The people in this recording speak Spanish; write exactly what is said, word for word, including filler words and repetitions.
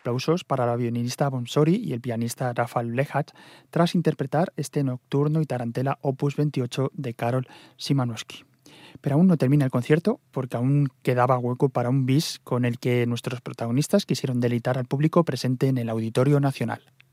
Aplausos para la violinista Bonsori y el pianista Rafał Lechacz tras interpretar este nocturno y tarantela opus veintiocho de Karol Szymanowski. Pero aún no termina el concierto porque aún quedaba hueco para un bis con el que nuestros protagonistas quisieron deleitar al público presente en el Auditorio Nacional.